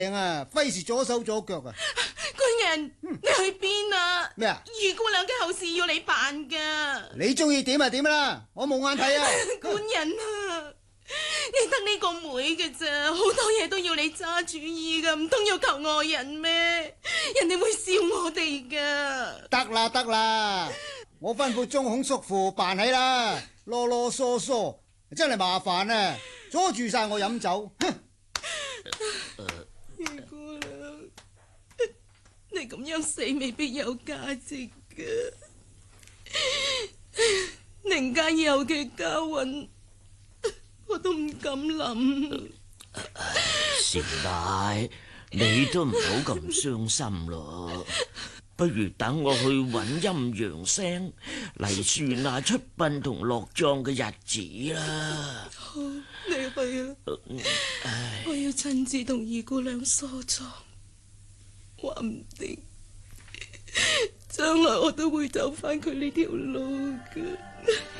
啊，費事左手左腳啊！ 官人，你去邊啊？ 咩啊？ 二姑娘嘅後事要你辦噶。 你中意點就點啦，我冇眼睇啊！ 官人啊，你得呢個妹嘅咋，好多嘢都要你揸主意噶，唔通要求外人咩？人哋會笑我哋噶。 得啦，我吩咐中孔叔父辦起啦，囉囉嗦嗦真係麻煩啊，阻住晒我飲酒。 二姑娘，你咁樣死未必有價值噶，寧家以後嘅家運我都唔敢諗。 少奶，你都唔好咁傷心咯，不如等我去揾陰陽聲嚟算下出殯同落葬嘅日子啦。 好，你去啦。我要親自同二姑娘梳妝，話唔定將來我都會走返佢呢條路㗎。